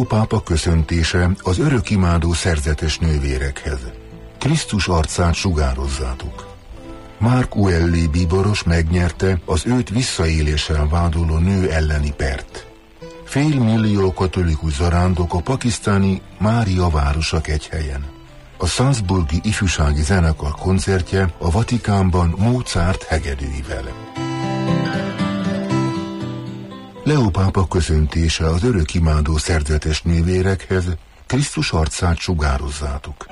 pápa köszöntése az örökimádó szerzetes nővérekhez. Krisztus arcát sugározzátok. Mark Ueli bíboros megnyerte az őt visszaéléssel vádoló nő elleni pert. 500 000 katolikus zarándok a pakisztáni Mária városa Kegyhelyen. A Salzburgi ifjúsági zenekar koncertje a Vatikánban Mozart hegedűivel. Leo pápa köszöntése az örökimádó szerzetes nővérekhez. Krisztus arcát sugározzátok.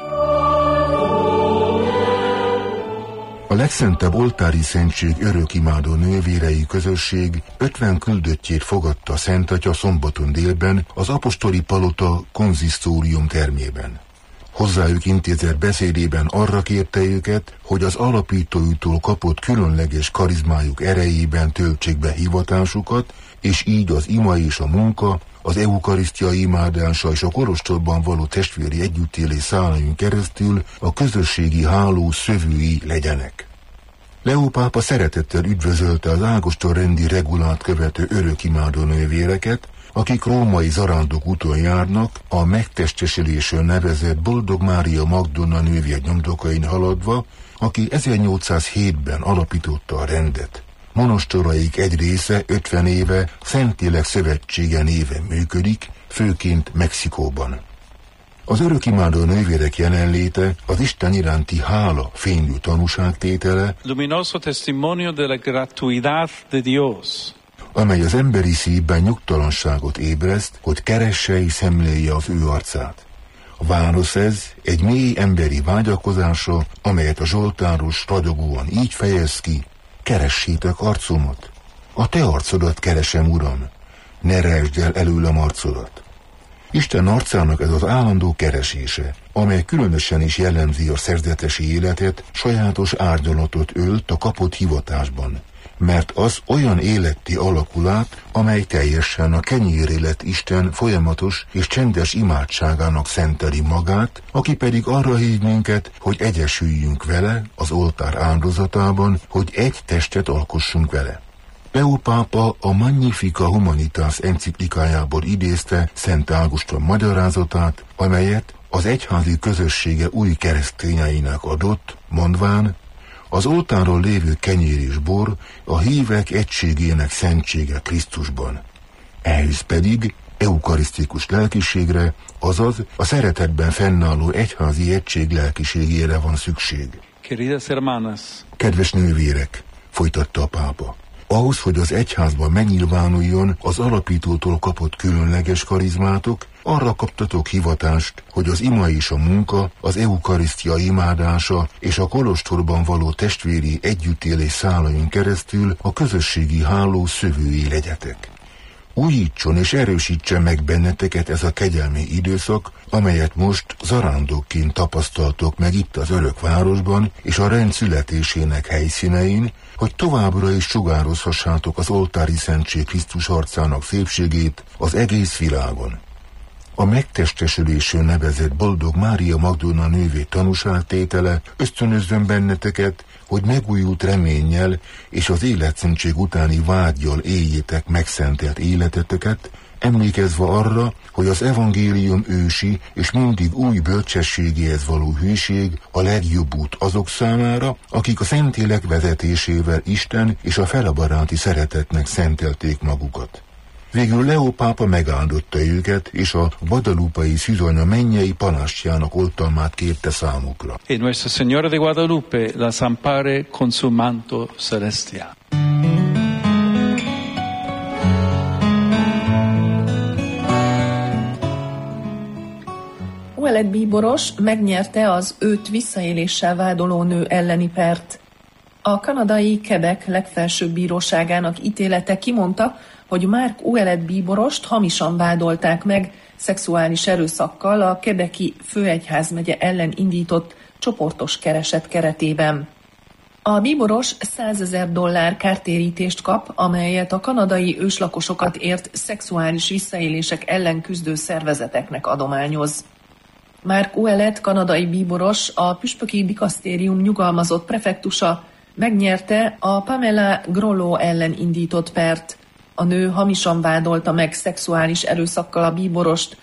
A legszentebb oltári szentség örökimádó nővérei közösség 50 küldöttjét fogadta Szent Atya szombaton délben az apostoli palota konzisztórium termében. Hozzájuk intézett beszédében arra kérte őket, hogy az alapítójútól kapott különleges karizmájuk erejében töltsék be hivatásukat, és így az ima és a munka, az eukarisztia imádása és a kolostorban való testvéri együttélés szálain keresztül a közösségi háló szövői legyenek. Leo pápa szeretettel üdvözölte az ágoston rendi regulát követő örökimádó nővéreket, akik római zarándok úton járnak, a megtestesülésön nevezett Boldog Mária Magdolna nővér nyomdokain haladva, aki 1807-ben alapította a rendet. Monostoraik egy része 50 éve Szentlélek Szövetsége néven működik, főként Mexikóban. Az örökimádó nővérek jelenléte az Isten iránti hála fénylő tanúságtétele, luminoso testimonio de la gratuidad de Dios, amely az emberi szívben nyugtalanságot ébreszt, hogy keresse és szemlélje az ő arcát. A válasz ez egy mély emberi vágyakozása, amelyet a zsoltáros ragyogóan így fejez ki: keressétek arcomat. A te arcodat keresem, Uram, ne rejtsd el előlem arcodat. Isten arcának ez az állandó keresése, amely különösen is jellemzi a szerzetesi életet, sajátos árnyalatot ölt a kapott hivatásban, mert az olyan életté alakul át, amely teljesen a kenyérélet Isten folyamatos és csendes imádságának szenteli magát, aki pedig arra hív minket, hogy egyesüljünk vele az oltár áldozatában, hogy egy testet alkossunk vele. Leo pápa a Magnificat Humanitas enciklikájából idézte Szent Ágoston magyarázatát, amelyet az egyházi közössége új keresztényeinek adott, mondván: az oltáron lévő kenyér és bor a hívek egységének szentsége Krisztusban. Ehhez pedig eukarisztikus lelkiségre, azaz a szeretetben fennálló egyházi egység lelkiségére van szükség. Queridas hermanas, kedves nővérek, folytatta a pápa, ahhoz, hogy az egyházban megnyilvánuljon az alapítótól kapott különleges karizmátok, arra kaptatok hivatást, hogy az ima és a munka, az eukarisztia imádása és a kolostorban való testvéri együttélés szálain keresztül a közösségi háló szövői legyetek. Újítson és erősítsen meg benneteket ez a kegyelmi időszak, amelyet most zarándokként tapasztaltok meg itt az örök városban és a rend születésének helyszínein, hogy továbbra is sugározhassátok az oltári szentség Krisztus arcának szépségét az egész világon. A megtestesülésön nevezett Boldog Mária Magdolna nővér tanúságtétele ösztönözzön benneteket, hogy megújult reménnyel és az életszentség utáni vággyal éljétek megszentelt életeteket, emlékezve arra, hogy az evangélium ősi és mindig új bölcsességéhez való hűség a legjobb út azok számára, akik a Szentlélek vezetésével Isten és a felebaráti szeretetnek szentelték magukat. Végül Leo pápa megáldotta őket, és a guadalupai szűzanya mennyei panástjának oltalmát kérte számukra. E Nuestra Señora de Guadalupe las ampare con su manto celestial. Ouellet bíboros megnyerte az őt visszaéléssel vádoló nő elleni pert. A kanadai Quebec legfelsőbb bíróságának ítélete kimondta, hogy Mark Ouellet bíborost hamisan vádolták meg szexuális erőszakkal a quebeci főegyházmegye ellen indított csoportos kereset keretében. A bíboros $100,000 kártérítést kap, amelyet a kanadai őslakosokat ért szexuális visszaélések ellen küzdő szervezeteknek adományoz. Mark Ouellet kanadai bíboros, a püspöki dikasztérium nyugalmazott prefektusa megnyerte a Pamela Grollo ellen indított pert. A nő hamisan vádolta meg szexuális erőszakkal a bíborost,